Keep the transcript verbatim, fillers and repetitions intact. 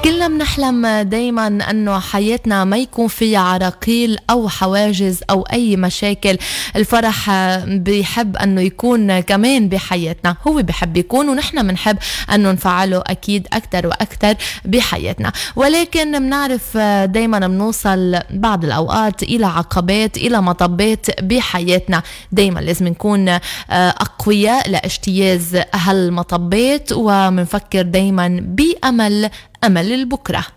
كلنا بنحلم دايما أنه حياتنا ما يكون فيها عراقيل أو حواجز أو أي مشاكل. الفرح بيحب أنه يكون كمان بحياتنا، هو بيحب يكون، ونحن بنحب أنه نفعله أكيد أكتر وأكتر بحياتنا. ولكن بنعرف دايما بنوصل بعض الأوقات إلى عقبات، إلى مطبات بحياتنا. دايما لازم نكون أقوياء لاجتياز هالمطبات، ومنفكر دايما بأمل أمل البكرة.